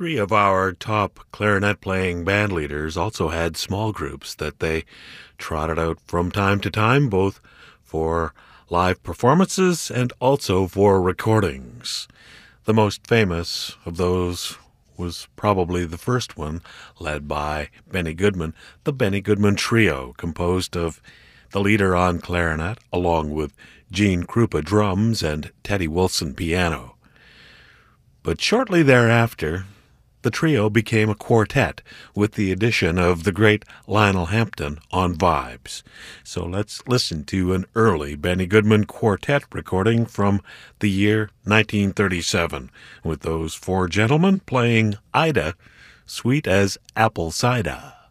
Three of our top clarinet-playing band leaders also had small groups that they trotted out from time to time, both for live performances and also for recordings. The most famous of those was probably the first one, led by Benny Goodman, the Benny Goodman Trio, composed of the leader on clarinet, along with Gene Krupa drums and Teddy Wilson piano. But shortly thereafter, the trio became a quartet with the addition of the great Lionel Hampton on vibes. So let's listen to an early Benny Goodman quartet recording from the year 1937, with those four gentlemen playing Ida, Sweet as Apple Cider.